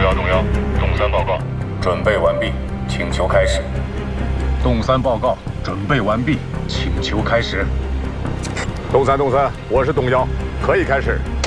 动幺，洞三报告，准备完毕，请求开始。 洞三报告，准备完毕，请求开始。 洞三，我是洞幺，可以开始。